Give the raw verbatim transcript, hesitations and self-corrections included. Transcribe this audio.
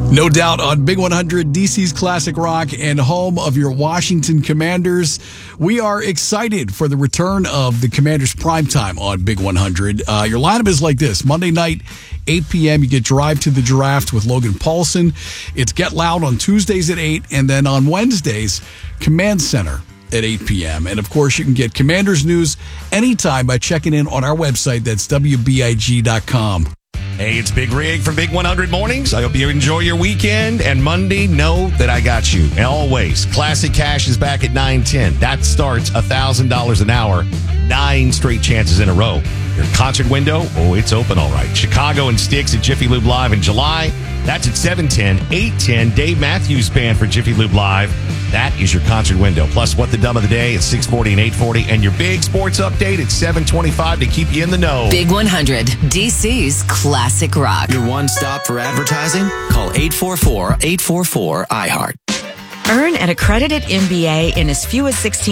No doubt on Big one hundred, D C's classic rock and home of your Washington Commanders. We are excited for the return of the Commanders primetime on Big one hundred. Uh, your lineup is like this. Monday night, eight p.m., you get Drive to the Draft with Logan Paulson. It's Get Loud on Tuesdays at eight, and then on Wednesdays, Command Center at eight p.m. And, of course, you can get Commanders news anytime by checking in on our website. That's W B I G dot com. Hey, it's Big Rig from Big one hundred Mornings. I hope you enjoy your weekend. And Monday, know that I got you. And always, Classic Cash is back at nine ten. That starts one thousand dollars an hour. Nine straight chances in a row. Your concert window, oh, it's open all right. Chicago and Styx at Jiffy Lube Live in July. That's at seven ten. eight ten, Dave Matthews Band for Jiffy Lube Live. That is your concert window. Plus, What the Dumb of the Day at six forty and eight forty. And your big sports update at seven twenty-five to keep you in the know. Big one hundred, D C's classic rock. Your one stop for advertising? Call eight four four, eight four four, I heart. Earn an accredited M B A in as few as sixteen